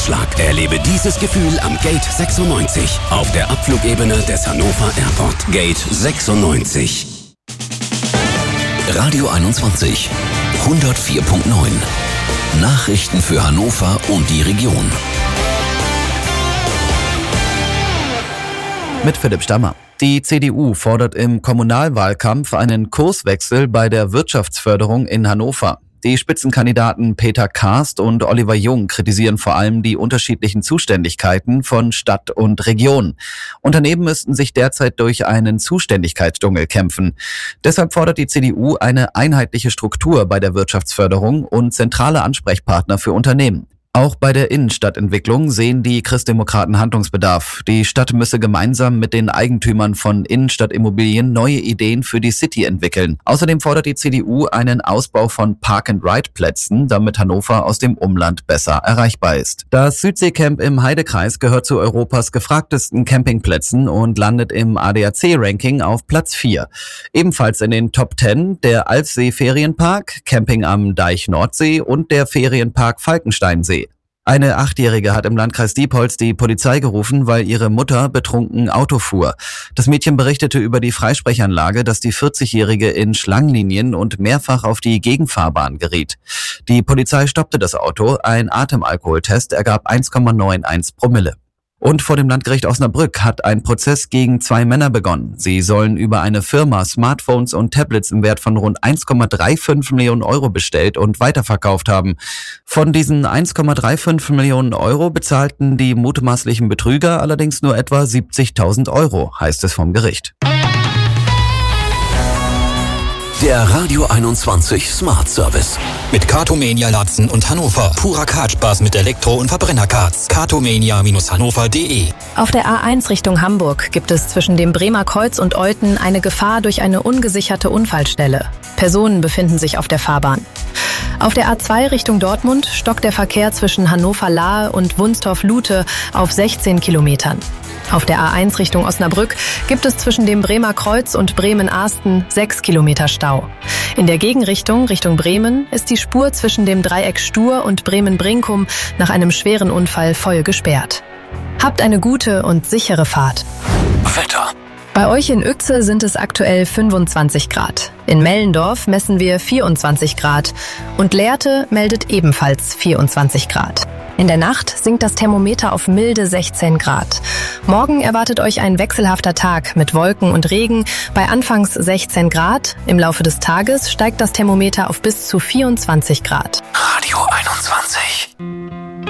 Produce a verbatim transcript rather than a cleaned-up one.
Herzschlag. Erlebe dieses Gefühl am Gate sechsundneunzig auf der Abflugebene des Hannover Airport. Gate sechsundneunzig. Radio einundzwanzig, hundertvier Komma neun. Nachrichten für Hannover und die Region. Mit Philipp Stammer. Die C D U fordert im Kommunalwahlkampf einen Kurswechsel bei der Wirtschaftsförderung in Hannover. Die Spitzenkandidaten Peter Karst und Oliver Jung kritisieren vor allem die unterschiedlichen Zuständigkeiten von Stadt und Region. Unternehmen müssten sich derzeit durch einen Zuständigkeitsdschungel kämpfen. Deshalb fordert die C D U eine einheitliche Struktur bei der Wirtschaftsförderung und zentrale Ansprechpartner für Unternehmen. Auch bei der Innenstadtentwicklung sehen die Christdemokraten Handlungsbedarf. Die Stadt müsse gemeinsam mit den Eigentümern von Innenstadtimmobilien neue Ideen für die City entwickeln. Außerdem fordert die C D U einen Ausbau von Park-and-Ride-Plätzen, damit Hannover aus dem Umland besser erreichbar ist. Das Südseecamp im Heidekreis gehört zu Europas gefragtesten Campingplätzen und landet im A D A C-Ranking auf Platz vier. Ebenfalls in den Top zehn der Alfsee-Ferienpark, Camping am Deich Nordsee und der Ferienpark Falkensteinsee. Eine Achtjährige hat im Landkreis Diepholz die Polizei gerufen, weil ihre Mutter betrunken Auto fuhr. Das Mädchen berichtete über die Freisprechanlage, dass die vierzigjährige in Schlangenlinien und mehrfach auf die Gegenfahrbahn geriet. Die Polizei stoppte das Auto, ein Atemalkoholtest ergab eins Komma einundneunzig Promille. Und vor dem Landgericht Osnabrück hat ein Prozess gegen zwei Männer begonnen. Sie sollen über eine Firma Smartphones und Tablets im Wert von rund eins Komma fünfunddreißig Millionen Euro bestellt und weiterverkauft haben. Von diesen eins Komma fünfunddreißig Millionen Euro bezahlten die mutmaßlichen Betrüger allerdings nur etwa siebzigtausend Euro, heißt es vom Gericht. Der Radio einundzwanzig Smart Service. Mit Cartomania Latzen und Hannover. Purer Kartspaß mit Elektro- und Verbrennerkarts. cartomania Bindestrich hannover Punkt de. Auf der A eins Richtung Hamburg gibt es zwischen dem Bremer Kreuz und Olten eine Gefahr durch eine ungesicherte Unfallstelle. Personen befinden sich auf der Fahrbahn. Auf der A zwei Richtung Dortmund stockt der Verkehr zwischen Hannover-Lahe und Wunstorf-Lute auf sechzehn Kilometern. Auf der A eins Richtung Osnabrück gibt es zwischen dem Bremer Kreuz und Bremen-Ahsten sechs Kilometer Stau. In der Gegenrichtung, Richtung Bremen, ist die Spur zwischen dem Dreieck Stur und Bremen-Brinkum nach einem schweren Unfall voll gesperrt. Habt eine gute und sichere Fahrt. Wetter. Bei euch in Uetze sind es aktuell fünfundzwanzig Grad. In Mellendorf messen wir vierundzwanzig Grad und Lehrte meldet ebenfalls vierundzwanzig Grad. In der Nacht sinkt das Thermometer auf milde sechzehn Grad. Morgen erwartet euch ein wechselhafter Tag mit Wolken und Regen bei anfangs sechzehn Grad. Im Laufe des Tages steigt das Thermometer auf bis zu vierundzwanzig Grad. Radio einundzwanzig.